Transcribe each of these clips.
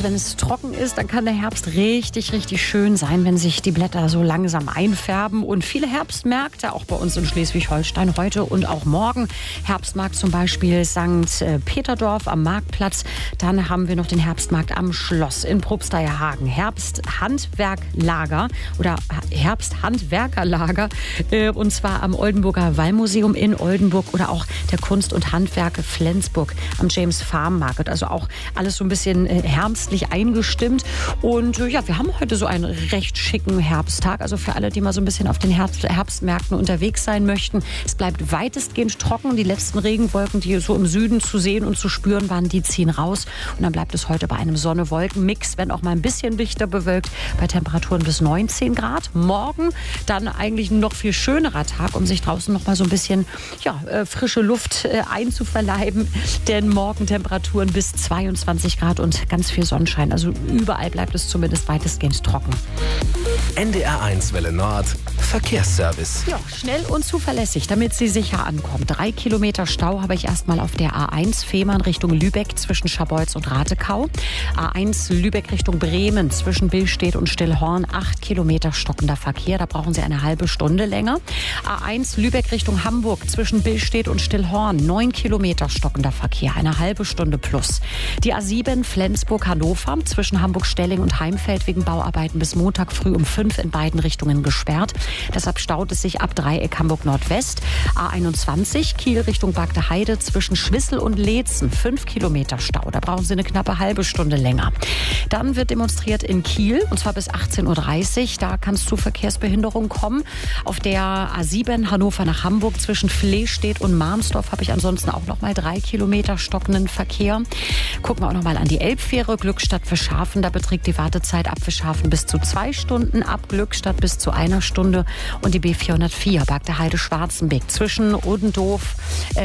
Also wenn es trocken ist, dann kann der Herbst richtig, richtig schön sein, wenn sich die Blätter so langsam einfärben. Und viele Herbstmärkte, auch bei uns in Schleswig-Holstein, heute und auch morgen. Herbstmarkt zum Beispiel St. Peterdorf am Marktplatz. Dann haben wir noch den Herbstmarkt am Schloss in Probsteierhagen. Herbsthandwerklager oder Herbsthandwerkerlager. Und zwar am Oldenburger Wallmuseum in Oldenburg oder auch der Kunst- und Handwerke Flensburg am James Farm Market. Also auch alles so ein bisschen herbstlich eingestimmt. Und ja, wir haben heute so einen recht schicken Herbsttag. Also für alle, die mal so ein bisschen auf den Herbstmärkten unterwegs sein möchten. Es bleibt weitestgehend trocken. Die letzten Regenwolken, die so im Süden zu sehen und zu spüren waren, die ziehen raus. Und dann bleibt es heute bei einem Sonne-Wolken-Mix, wenn auch mal ein bisschen dichter bewölkt, bei Temperaturen bis 19 Grad. Morgen dann eigentlich ein noch viel schönerer Tag, um sich draußen noch mal so ein bisschen frische Luft einzuverleiben. Denn morgen Temperaturen bis 22 Grad und ganz viel Sonnenschein. Also überall bleibt es zumindest weitestgehend trocken. NDR1 Welle Nord, Verkehrsservice. Ja, schnell und zuverlässig, damit Sie sicher ankommen. 3 Kilometer Stau habe ich erstmal auf der A1 Fehmarn Richtung Lübeck zwischen Scharbeutz und Ratekau. A1 Lübeck Richtung Bremen zwischen Billstedt und Stillhorn. 8 Kilometer stockender Verkehr, da brauchen Sie eine halbe Stunde länger. A1 Lübeck Richtung Hamburg zwischen Billstedt und Stillhorn. 9 Kilometer stockender Verkehr, eine halbe Stunde plus. Die A7 Flensburg-Hannover zwischen Hamburg-Stelling und Heimfeld wegen Bauarbeiten bis Montag früh um 5 in beiden Richtungen gesperrt. Deshalb staut es sich ab Dreieck Hamburg-Nordwest. A21 Kiel Richtung Bagde-Heide zwischen Schwissel und Leetzen. 5 Kilometer Stau. Da brauchen Sie eine knappe halbe Stunde länger. Dann wird demonstriert in Kiel und zwar bis 18:30 Uhr. Da kann es zu Verkehrsbehinderung kommen. Auf der A7 Hannover nach Hamburg zwischen Flehstedt und Marmsdorf habe ich ansonsten auch noch mal 3 Kilometer stockenden Verkehr. Gucken wir auch noch mal an die Elbfähre Glückstadt Fischhafen. Da beträgt die Wartezeit ab Fischhafen bis zu 2 Stunden, ab Glückstadt bis zu 1 Stunde. Und die B404 Bagde-Heide-Schwarzenbeck zwischen Ödendorf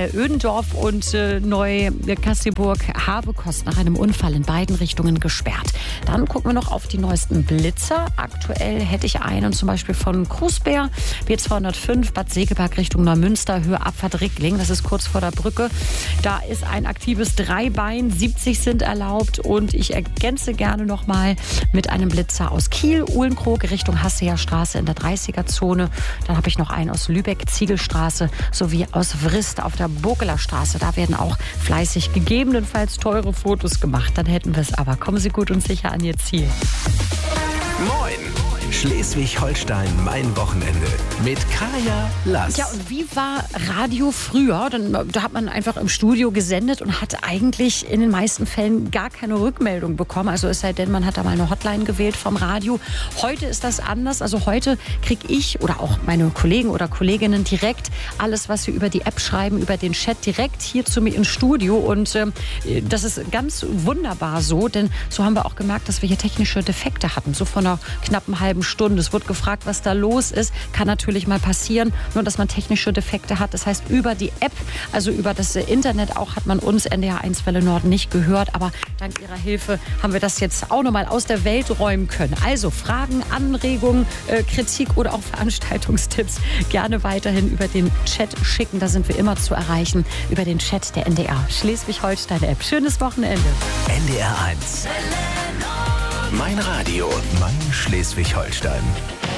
und Neu-Kassiburg Habekost nach einem Unfall in beiden Richtungen gesperrt. Dann gucken wir noch auf die neuesten Blitzer. Aktuell hätte ich einen zum Beispiel von Krusberg, B205 Bad Segeberg Richtung Neumünster, Höhe Abfahrt Rickling. Das ist kurz vor der Brücke. Da ist ein aktives Dreibein, 70 sind erlaubt. Und ich ergänze gerne noch mal mit einem Blitzer aus Kiel, Uhlenkrog Richtung Hasseer Straße in der 30er-Zone. Dann habe ich noch einen aus Lübeck, Ziegelstraße, sowie aus Vrist auf der Burgeler Straße. Da werden auch fleißig gegebenenfalls teure Fotos gemacht. Dann hätten wir es aber. Kommen Sie gut und sicher an Ihr Ziel. Moin! Schleswig-Holstein, mein Wochenende mit Kaya Lass. Ja, und wie war Radio früher? Da hat man einfach im Studio gesendet und hat eigentlich in den meisten Fällen gar keine Rückmeldung bekommen. Also es sei denn, man hat da mal eine Hotline gewählt vom Radio. Heute ist das anders. Also heute kriege ich oder auch meine Kollegen oder Kolleginnen direkt alles, was sie über die App schreiben, über den Chat, direkt hier zu mir ins Studio. Und das ist ganz wunderbar so, denn so haben wir auch gemerkt, dass wir hier technische Defekte hatten. So von einer knappen halben Stunde. Es wird gefragt, was da los ist. Kann natürlich mal passieren, nur dass man technische Defekte hat. Das heißt, über die App, also über das Internet auch, hat man uns NDR1 Welle Nord nicht gehört. Aber dank Ihrer Hilfe haben wir das jetzt auch nochmal aus der Welt räumen können. Also Fragen, Anregungen, Kritik oder auch Veranstaltungstipps gerne weiterhin über den Chat schicken. Da sind wir immer zu erreichen über den Chat der NDR Schleswig-Holstein App. Schönes Wochenende. NDR1. Mein Radio, mein Schleswig-Holstein.